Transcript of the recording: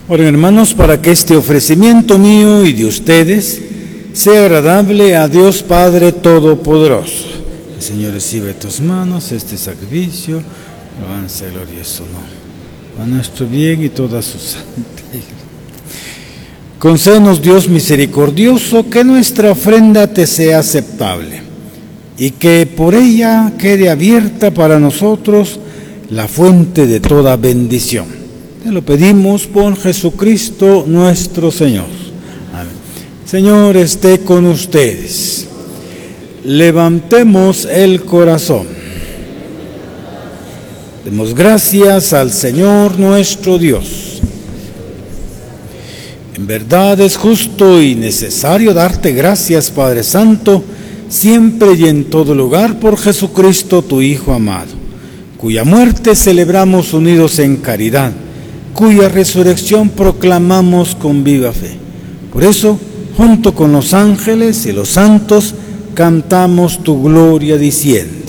Oren, hermanos, para que este ofrecimiento mío y de ustedes sea agradable a Dios Padre Todopoderoso. El Señor recibe de tus manos este sacrificio, alabanza, gloria y su nombre, a nuestro bien y toda su santa iglesia. Concédenos, Dios misericordioso, que nuestra ofrenda te sea aceptable y que por ella quede abierta para nosotros la fuente de toda bendición. Te lo pedimos por Jesucristo nuestro Señor. Amén. Señor esté con ustedes. Levantemos el corazón. Demos gracias al Señor nuestro Dios. En verdad es justo y necesario darte gracias, Padre Santo, siempre y en todo lugar, por Jesucristo, tu Hijo amado, cuya muerte celebramos unidos en caridad, cuya resurrección proclamamos con viva fe. Por eso, junto con los ángeles y los santos, cantamos tu gloria diciendo: